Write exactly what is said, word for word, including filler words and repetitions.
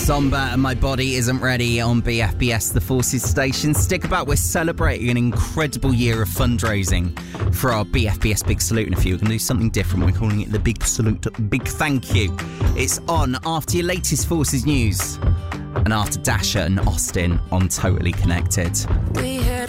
Somber and My Body Isn't Ready on B F B S, the Forces station. Stick about, we're celebrating an incredible year of fundraising for our B F B S Big Salute. And if you can do something different, we're calling it the Big Salute, Big Thank You. It's on after your latest Forces news and after Dasher and Austin on Totally Connected. We had